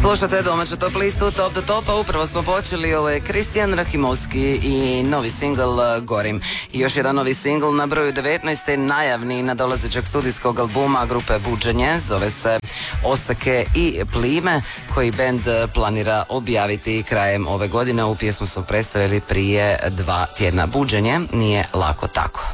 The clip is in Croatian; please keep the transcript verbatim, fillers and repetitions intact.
Slušate domaću top listu Top do Topa, upravo smo počeli, ovo je Kristijan Rahimovski i novi singl Gorim. I još jedan novi singl na broju devetnaest, najavni nadolazećeg studijskog albuma grupe Buđenje, zove se Oseke i plime, koji bend planira objaviti krajem ove godine. Ovu pjesmu su predstavili prije dva tjedna. Buđenje nije lako tako.